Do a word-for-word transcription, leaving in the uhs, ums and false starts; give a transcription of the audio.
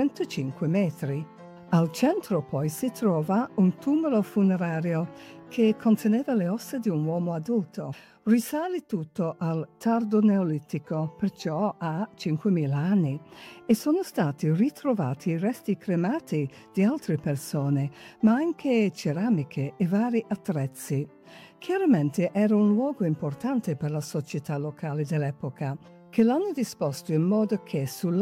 centocinque metri. Al centro poi si trova un tumolo funerario che conteneva le ossa di un uomo adulto. Risale tutto al tardo neolitico, perciò ha cinquemila anni, e sono stati ritrovati resti cremati di altre persone, ma anche ceramiche e vari attrezzi. Chiaramente era un luogo importante per la società locale dell'epoca, che l'hanno disposto in modo che sul